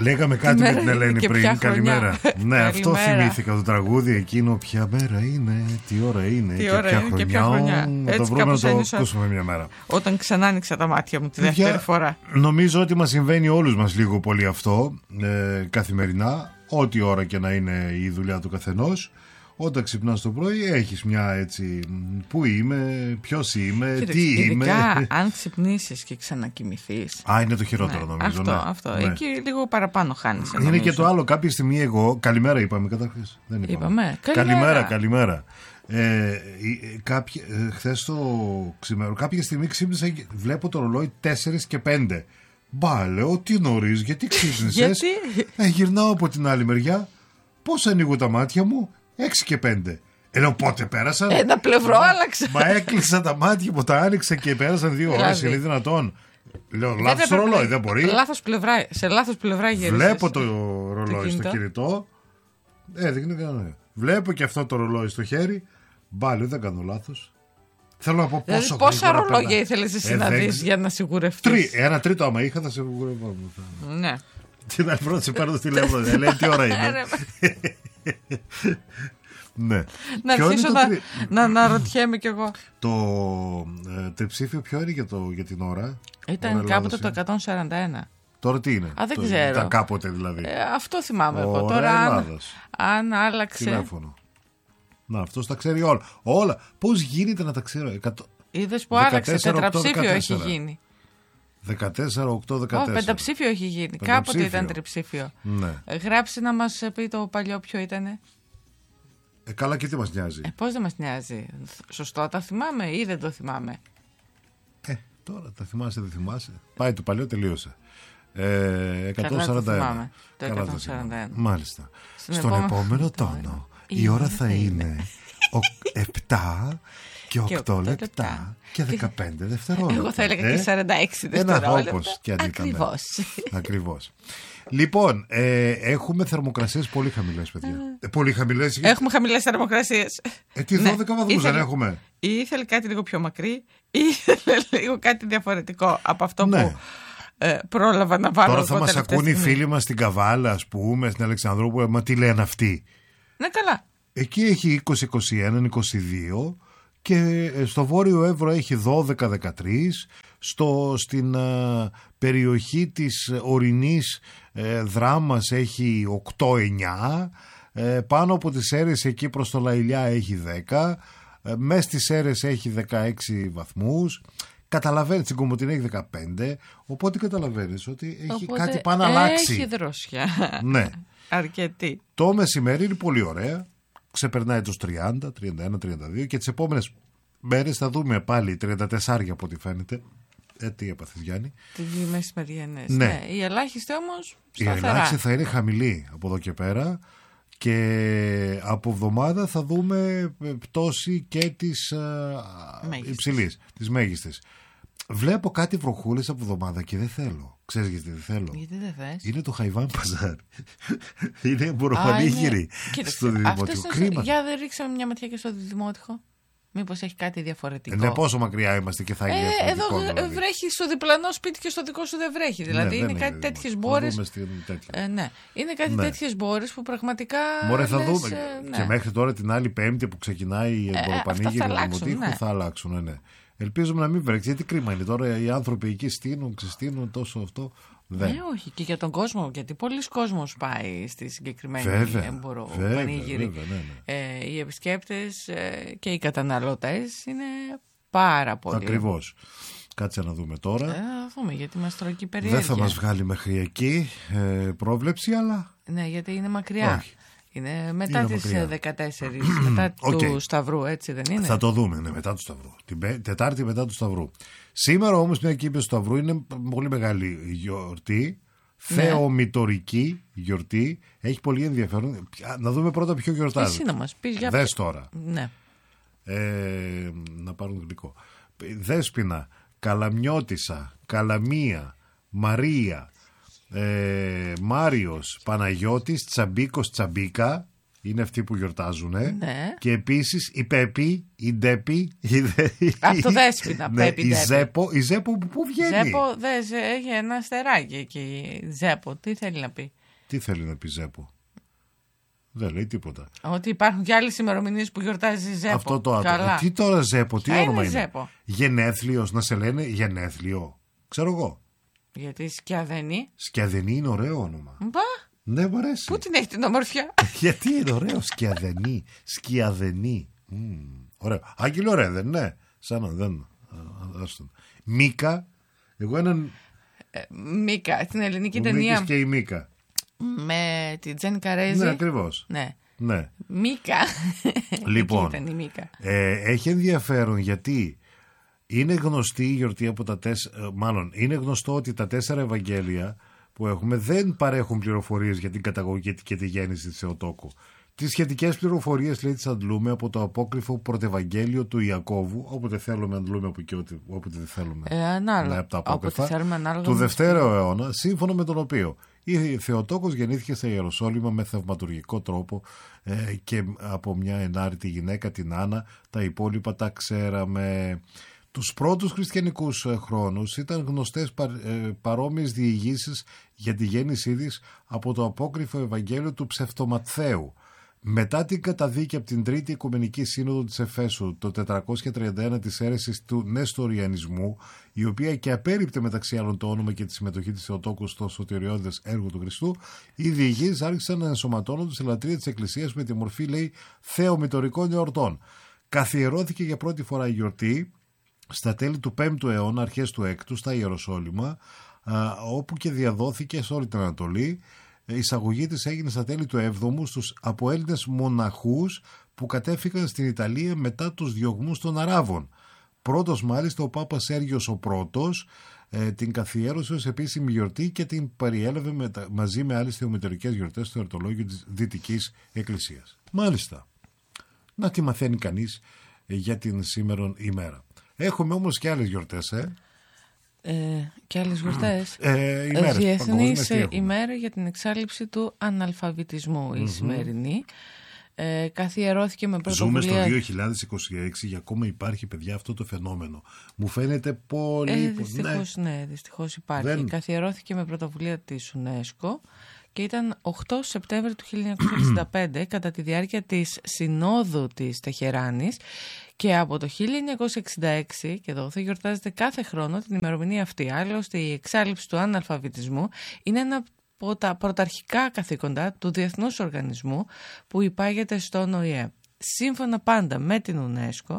Λέγαμε κάτι με την Ελένη πριν. Καλημέρα. Ναι, αυτό θυμήθηκα το τραγούδι εκείνο. Ποια μέρα είναι, τι ώρα είναι και ποια χρονιά. Να το βρούμε να το ακούσουμε μια μέρα. Όταν ξανά άνοιξα τα μάτια μου τη δεύτερη φορά. Νομίζω ότι μας συμβαίνει όλους μας λίγο πολύ αυτό καθημερινά. Ό,τι ώρα και να είναι η δουλειά του καθενός. Όταν ξυπνάς το πρωί έχεις μια έτσι, πού είμαι, ποιος είμαι, Κοίταξε, τι είμαι. ειδικά αν ξυπνήσεις και ξανακοιμηθείς. Είναι το χειρότερο, ναι, νομίζω. Αυτό. Ναι. Εκεί λίγο παραπάνω χάνεις. Είναι νομίζω. Και το άλλο, κάποια στιγμή εγώ, καλημέρα είπαμε καταρχάς. Δεν είπαμε. Καλημέρα. Χθες το ξημέρο, κάποια στιγμή ξύπνησα και βλέπω το ρολόι 4 και 5. Μπα, λέω, τι νωρίς, γιατί ξύπνησες? Γυρνάω από την άλλη μεριά, πώς ανοίγω τα μάτια μου? 6 και 5. Λέω πότε πέρασαν. Ένα πλευρό άλλαξα. Μα έκλεισα τα μάτια που τα άνοιξα και πέρασαν 2 ώρες. Είναι δυνατόν? Λέω λάθος το ρολόι, δεν μπορεί. Σε λάθος πλευρά γύρισες. Βλέπω το ρολόι στο κινητό. Έδειχνε κανένα. Βλέπω και αυτό το ρολόι στο χέρι. Μπάλε, δεν κάνω λάθος. Θέλω να πω πόσα ρολόγια ήθελες εσύ να δεις για να σιγουρευτείς? Ένα τρίτο άμα είχα θα σιγουρευόμουν. Ναι. Την άλλη πρώτη σε παίρνω τηλέφωνο. Λέει τι ώρα είναι. Ναι. Να αρχίσω να αναρωτιέμαι κι εγώ. Το τριψήφιο ποιο είναι για την ώρα? Ήταν κάποτε το 141. Τώρα τι είναι? Δεν ξέρω. Ήταν κάποτε δηλαδή. Αυτό θυμάμαι εγώ. Τώρα αν άλλαξε. Τηλέφωνο. Να, αυτός τα ξέρει όλα. Πώς γίνεται να τα ξέρω? Είδες που άλλαξε? Τετραψήφιο έχει γίνει. 14-8-14. Πενταψήφιο έχει γίνει. Κάποτε ήταν τριψήφιο. Ναι. Γράψει να μας πει το παλιό ποιο ήτανε. Καλά, και τι μας νοιάζει? Πώς δεν μας νοιάζει? Σωστό, τα θυμάμαι ή δεν το θυμάμαι? Τώρα τα θυμάσαι, δεν θυμάσαι. Πάει το παλιό, τελείωσε. 141. Το 141. Μάλιστα. Στον επόμενο τόνο η ώρα θα είναι 7 και 8 λεπτά και 15 δευτερόλεπτα. Εγώ θα έλεγα και 46 δευτερόλεπτα. Ακριβώς. Λοιπόν, έχουμε θερμοκρασίες πολύ χαμηλές, παιδιά. Πολύ χαμηλές. Έχουμε χαμηλές θερμοκρασίες. Τι 12 βαθμούς δεν έχουμε? Ή ήθελε κάτι λίγο πιο μακρύ, ή ήθελε λίγο κάτι διαφορετικό από αυτό που πρόλαβα να βάλω. Τώρα θα μας ακούν οι φίλοι μας στην Καβάλα, ας πούμε, στην Αλεξανδρούπολη. Μα τι λένε αυτοί? Ναι, καλά. Εκεί έχει 20-21, 22 και στο Βόρειο Εύρο έχει 12-13. Στην περιοχή της ορεινής Δράμας έχει 8-9. Πάνω από τις Σέρρες εκεί προς το Λαϊλιά έχει 10. Μες στις Σέρρες έχει 16 βαθμούς. Καταλαβαίνεις, στην Κομοτηνή έχει 15. Οπότε καταλαβαίνεις ότι έχει κάτι πάνω να αλλάξει. Έχει δροσιά. Ναι. Αρκετή. Το μεσημέρι είναι πολύ ωραία. Ξεπερνάει τους 30, 31, 32 και τις επόμενες μέρες θα δούμε πάλι 34 από ό,τι φαίνεται. Τι έπαθες, Γιάννη? Τις μεσημεριανές. Ναι. Η ελάχιστη όμως σταθερά. Η ελάχιστη θα είναι χαμηλή από εδώ και πέρα και από εβδομάδα θα δούμε πτώση και της υψηλής, της μέγιστης. Βλέπω κάτι βροχούλες από εβδομάδα και δεν θέλω. Ξέρεις γιατί δεν θέλω? Γιατί δεν θες? Είναι το Χαϊβάν Παζάρι. Είναι Μποροπανήγυρη στο Δημότυχο. Κρίμα. Για δεν ρίξαμε μια ματιά και στο Δημότυχο. Μήπως έχει κάτι διαφορετικό? Ναι, πόσο μακριά είμαστε και θα είναι διαφορετικό? Εδώ δηλαδή βρέχει στο διπλανό σπίτι και στο δικό σου δεν βρέχει. Δηλαδή είναι κάτι τέτοιες μπόρες. Ναι, είναι κάτι τέτοιες μπόρες που πραγματικά. Μωρέ, θα δούμε. Και μέχρι τώρα την άλλη Πέμπτη που ξεκινάει η Μποροπανήγυρη του Δημοτήχου θα αλλάξουν. Ναι. Ελπίζουμε να μην βρέξει, γιατί κρίμα είναι τώρα. Οι άνθρωποι εκεί ξεστείνουν τόσο αυτό. Ναι, όχι, και για τον κόσμο, γιατί πολλοί κόσμος πάει στη συγκεκριμένη Μποροπανήγυρη. Οι επισκέπτες και οι καταναλωτές είναι πάρα πολλοί. Ακριβώς. Κάτσε να δούμε τώρα. Θα δούμε, γιατί μας τρώει και η περιέργεια. Δεν θα μας βγάλει μέχρι εκεί πρόβλεψη, αλλά. Ναι, γιατί είναι μακριά. Όχι. Είναι μετά τις 14, μετά του Σταυρού, έτσι δεν είναι? Θα το δούμε, ναι, μετά του Σταυρού. Την Τετάρτη μετά του Σταυρού. Σήμερα όμως, μια και είπε στο Σταυρού, είναι πολύ μεγάλη γιορτή. Ναι. Θεομητορική γιορτή. Έχει πολύ ενδιαφέρον. Να δούμε πρώτα ποιο γιορτάζει. Εσύ να μας πεις για. Δες τώρα. Ναι. Να πάρουν γλυκό. Δέσποινα, Καλαμιώτισσα, Καλαμία, Μαρία, Μάριος, Παναγιώτης, Τσαμπίκος, Τσαμπίκα. είναι αυτοί που γιορτάζουν. Ναι. Και επίσης η Πέπη, η Ντέπη. Από το Δέσποινα, Πέπη. Η Ζέπο πού βγαίνει? Ζέπο, έχει ένα αστεράκι εκεί. Ζέπο, τι θέλει να πει? Τι θέλει να πει Ζέπο? Δεν λέει τίποτα. Ότι υπάρχουν και άλλες ημερομηνίες που γιορτάζει Ζέπο. Αυτό το άτομο. Τι τώρα Ζέπο, τι όνομα είναι? Ζέπο. Γενέθλιος, να σε λένε γενέθλιο. Ξέρω εγώ. Γιατί Σκιαδενή. Σκιαδενή είναι ωραίο όνομα. Μπα. Ναι, μου αρέσει. Πού την έχει την ομορφιά? Γιατί είναι ωραίο, Σκιαδενή. Σκιαδενή. Ωραίο. Άγγελο, ωραία, δεν είναι? Σαν να δεν. Μίκα. Εγώ έναν. Μίκα, στην ελληνική ταινία. Μίκης και η Μίκα. Με την Τζένι Καρέζη. Ναι, ακριβώς. Ναι. Μίκα. Λοιπόν, ήταν η Μίκα. Έχει ενδιαφέρον γιατί είναι γνωστή η γιορτή από τα μάλλον είναι γνωστό ότι τα 4 Ευαγγέλια που έχουμε δεν παρέχουν πληροφορίες για την καταγωγή και τη γέννηση της Θεοτόκου. Τις σχετικές πληροφορίες, λέει, τις αντλούμε από το απόκριφο πρωτευαγγέλιο του Ιακώβου, όποτε θέλουμε αντλούμε από εκεί, όποτε δεν θέλουμε. Ανάλογα. Από τα απόκριφα του 2ου αιώνα, σύμφωνα με τον οποίο η Θεοτόκος γεννήθηκε στα Ιεροσόλυμα με θαυματουργικό τρόπο και από μια ενάρτη γυναίκα, την Άννα. Τα υπόλοιπα τα ξέραμε. Τους πρώτους χριστιανικούς χρόνους ήταν γνωστές παρόμοιες διηγήσεις για τη γέννησή της από το απόκριφο Ευαγγέλιο του Ψευτοματθαίου. Μετά την καταδίκη από την Τρίτη Οικουμενική Σύνοδο της Εφέσου το 431 της αίρεσης του Νεστοριανισμού, η οποία και απέρριπτε μεταξύ άλλων το όνομα και τη συμμετοχή της Θεοτόκου στο σωτηριώδες έργο του Χριστού, οι διηγήσεις άρχισαν να ενσωματώνονται στη λατρεία της Εκκλησίας με τη μορφή, λέει, θεομητορικών εορτών. Καθιερώθηκε για πρώτη φορά η γιορτή στα τέλη του 5ου αιώνα, αρχές του 6ου, στα Ιεροσόλυμα, όπου και διαδόθηκε σε όλη την Ανατολή. Η εισαγωγή της έγινε στα τέλη του 7ου στους από Έλληνες μοναχούς που κατέφυγαν στην Ιταλία μετά τους διωγμούς των Αράβων. Πρώτος μάλιστα ο Πάπας Σέργιος ο Πρώτος την καθιέρωσε ως επίσημη γιορτή και την περιέλαβε μαζί με άλλες θεομητορικές γιορτές στο εορτολόγιο της Δυτικής Εκκλησίας. Μάλιστα. Να τι μαθαίνει κανείς για την σήμερον ημέρα. Έχουμε όμως και άλλες γιορτές, και άλλες γιορτές. Διεθνής ημέρα για την εξάλληψη του αναλφαβητισμού η σημερινή. Καθιερώθηκε με πρωτοβουλία. Ζούμε στο 2026 και ακόμα υπάρχει, παιδιά, αυτό το φαινόμενο. Μου φαίνεται πολύ. Δυστυχώς υπάρχει. Καθιερώθηκε με πρωτοβουλία της UNESCO και ήταν 8 Σεπτέμβρη του 1965 κατά τη διάρκεια της Συνόδου της Τεχεράνης. Και από το 1966, και εδώ θα γιορτάζεται κάθε χρόνο την ημερομηνία αυτή. Άλλωστε, η εξάλληψη του αναλφαβητισμού είναι ένα από τα πρωταρχικά καθήκοντα του Διεθνούς Οργανισμού που υπάγεται στον ΟΗΕ. Σύμφωνα πάντα με την UNESCO,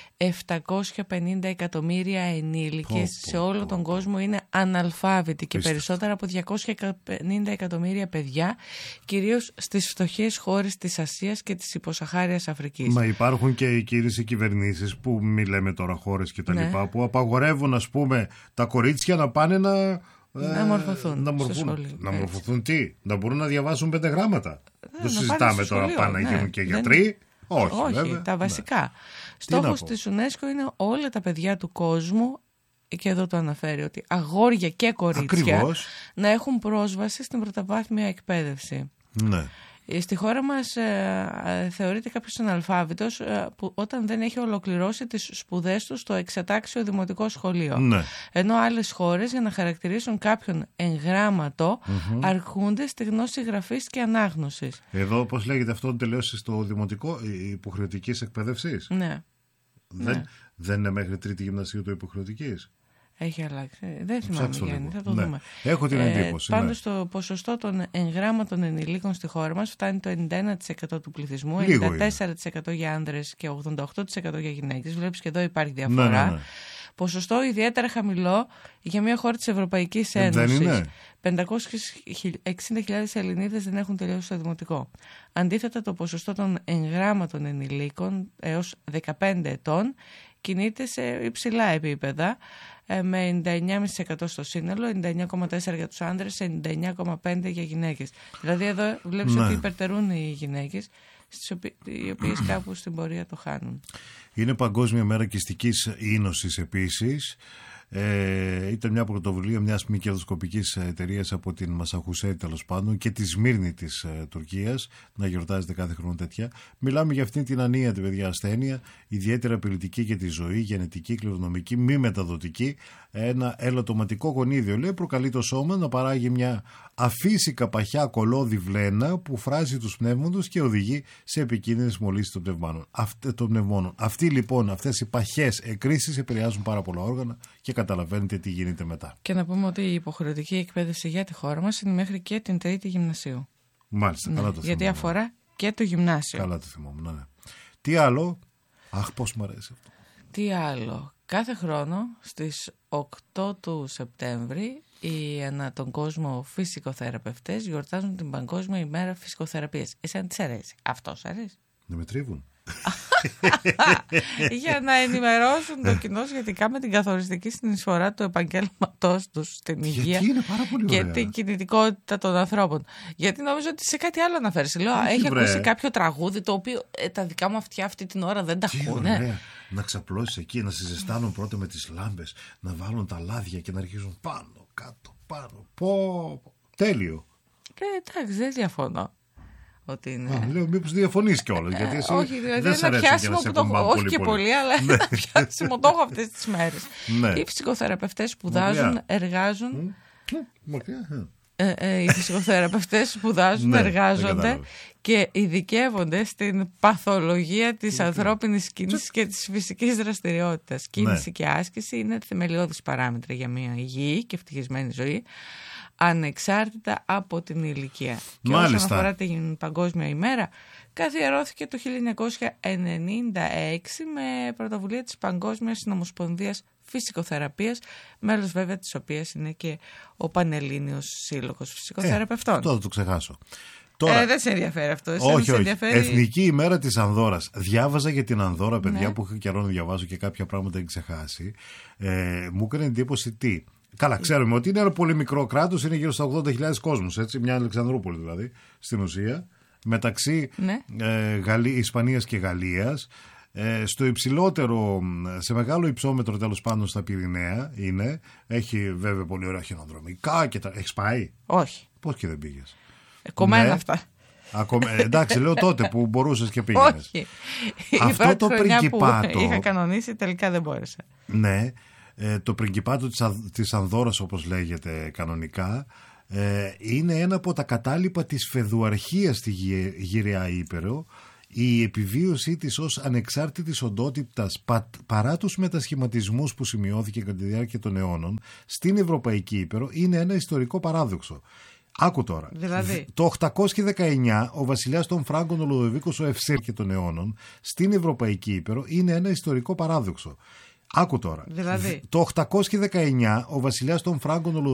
750 εκατομμύρια ενήλικες σε όλο τον κόσμο είναι αναλφάβητοι και περισσότερα από 250 εκατομμύρια παιδιά, κυρίως στις φτωχές χώρες της Ασίας και της υποσαχάριας Αφρικής. Μα υπάρχουν και οι κύριες οι κυβερνήσεις που μιλάμε τώρα χώρες και τα λοιπά, που απαγορεύουν, ας πούμε, τα κορίτσια να πάνε να μορφωθούν. Να μορφωθούν τι? Να μπορούν να διαβάσουν 5 γράμματα. Δεν συζητάμε τώρα πάνε να γίνουν και γιατροί. Όχι, βέβαια, τα βασικά. Στόχος της UNESCO είναι όλα τα παιδιά του κόσμου, και εδώ το αναφέρει, ότι αγόρια και κορίτσια να έχουν πρόσβαση στην πρωτοβάθμια εκπαίδευση. Ναι. Στη χώρα μας θεωρείται κάποιος αναλφάβητος όταν δεν έχει ολοκληρώσει τις σπουδές του στο εξατάξιο δημοτικό σχολείο. Ναι. Ενώ άλλες χώρες για να χαρακτηρίσουν κάποιον εγγράμματο αρχούνται στη γνώση γραφής και ανάγνωσης. Εδώ πώς λέγεται αυτό, τελείωσε στο δημοτικό υποχρεωτικής εκπαίδευσης? Ναι. Δεν είναι μέχρι τρίτη γυμνασίου το υποχρεωτικής? Έχει αλλάξει. Δεν θυμάμαι, Γιάννη, θα το δούμε. Έχω την εντύπωση. Πάντως το ποσοστό των εγγράμματων ενηλίκων στη χώρα μας φτάνει το 91% του πληθυσμού, 94% για άνδρες και 88% για γυναίκες. Βλέπεις και εδώ υπάρχει διαφορά. Ναι. Ποσοστό ιδιαίτερα χαμηλό για μια χώρα της Ευρωπαϊκής Ένωσης. Δεν είναι. 560.000 Ελληνίδες δεν έχουν τελειώσει το δημοτικό. Αντίθετα, το ποσοστό των εγγράμματων ενηλίκων έως 15 ετών κινείται σε υψηλά επίπεδα, με 99,5% στο σύνολο, 99,4% για τους άντρες, 99,5% για γυναίκες. Δηλαδή εδώ βλέπεις ότι υπερτερούν οι γυναίκες, οι οποίες κάπου στην πορεία το χάνουν. Είναι Παγκόσμια Μέρα Κιστικής Είνωσης επίσης. Ήταν μια πρωτοβουλία μιας μη κερδοσκοπικής εταιρείας από την Μασαχουσέτη, τέλος πάντων, και τη Σμύρνη της Τουρκίας, να γιορτάζεται κάθε χρόνο τέτοια. Μιλάμε για αυτήν την ανίατη, παιδιά, ασθένεια, ιδιαίτερα απειλητική για τη ζωή, γενετική, κληρονομική, μη μεταδοτική. Ένα ελαττωματικό γονίδιο, λέει, προκαλεί το σώμα να παράγει μια αφύσικα παχιά κολώδη βλένα που φράζει τους πνεύμοντες και οδηγεί σε επικίνδυνες μολύσεις των πνευμόνων. Αυτές οι παχές εκκρίσεις επηρεάζουν πάρα πολλά όργανα και καταλαβαίνετε τι γίνεται μετά. Και να πούμε ότι η υποχρεωτική εκπαίδευση για τη χώρα μας είναι μέχρι και την 3η γυμνασίου. Μάλιστα, καλά το θυμόμουν. Γιατί αφορά και το γυμνάσιο. Καλά το θυμόμουν, ναι. Τι άλλο? Αχ, πώς μου αρέσει αυτό. Τι άλλο? Κάθε χρόνο στις 8 του Σεπτέμβρη οι ανά τον κόσμο φυσικοθεραπευτές γιορτάζουν την Παγκόσμια ημέρα φυσικοθεραπείας. Εσένα τι σ' αρέσει? Αυτό σ' αρέσει? Να με τρίβουν. Για να ενημερώσουν το κοινό σχετικά με την καθοριστική συνεισφορά του επαγγέλματός τους στην υγεία και την κινητικότητα των ανθρώπων. Γιατί νομίζω ότι σε κάτι άλλο αναφέρεσαι. Λέω, έχει ακούσει κάποιο τραγούδι το οποίο τα δικά μου αυτιά αυτή την ώρα δεν τα ακούνε. Να ξαπλώσεις εκεί, να συζεστάνουν πρώτα με τις λάμπες, να βάλουν τα λάδια και να αρχίζουν πάνω, κάτω, πάνω. Τέλειο. Εντάξει, δεν διαφωνώ. Ότι είναι... λέω, μήπως διαφωνείς κιόλας, γιατί εσύ όχι, δηλαδή δεν σ' αρέσει και να σε ακουμπάνε όχι και πολύ, αλλά ένα πιάσιμο το έχω αυτές τις μέρες. Οι φυσικοθεραπευτές σπουδάζουν, εργάζουν... Οι φυσικοθεραπευτές σπουδάζουν, εργάζονται και ειδικεύονται στην παθολογία της ανθρώπινης κίνησης και της φυσικής δραστηριότητας. Κίνηση και άσκηση είναι θεμελιώδης παράμετρα για μια υγιή και ευτυχισμένη ζωή, ανεξάρτητα από την ηλικία. Και όσον αφορά την Παγκόσμια ημέρα, καθιερώθηκε το 1996 με πρωτοβουλία της Παγκόσμιας Συνομοσπονδίας Φυσικοθεραπείας, μέλος βέβαια της οποίας είναι και ο Πανελλήνιος Σύλλογος Φυσικοθεραπευτών. Αυτό θα το ξεχάσω. Τώρα, δεν σε ενδιαφέρει αυτό. Όχι. Εθνική ημέρα της Ανδόρας. Διάβαζα για την Ανδόρα, παιδιά, που είχα καιρό να διαβάζω και κάποια πράγματα έχει ξεχάσει. Μου έκανε εντύπωση τι. Καλά, ξέρουμε ότι είναι ένα πολύ μικρό κράτος, είναι γύρω στα 80.000 κόσμος, έτσι, μια Αλεξανδρούπολη δηλαδή, στην ουσία, μεταξύ Ισπανίας και Γαλλίας. Στο υψηλότερο, σε μεγάλο υψόμετρο τέλος πάντων στα Πυρηναία είναι. Έχει βέβαια πολύ ωραία χιονοδρομικά και τα... Έχεις πάει? Όχι. Πώς και δεν πήγες? Κομμένα αυτά. Εντάξει, λέω τότε που μπορούσες και πήγαινες. Όχι. Αυτό το πριγκιπάτο που είχα κανονίσει τελικά δεν μπόρεσα. Ναι, το πριγκιπάτο της Ανδόρας, όπως λέγεται κανονικά, είναι ένα από τα κατάλοιπα της φεδουαρχίας στη Γυραιά Ήπειρο. Η επιβίωσή της ως ανεξάρτητης οντότητας παρά τους μετασχηματισμούς που σημειώθηκε κατά τη διάρκεια των αιώνων στην Ευρωπαϊκή Ήπειρο είναι ένα ιστορικό παράδοξο. Άκου τώρα. Δηλαδή. Το 819 ο βασιλιάς των Φράγκων ο Λουδοβίκος ο Ευσέρ των αιώνων στην Ευρωπαϊκή Ήπειρο είναι ένα ιστορικό παράδοξο. Άκου τώρα. Δηλαδή. Το 819 ο βασιλιάς των Φράγκων ο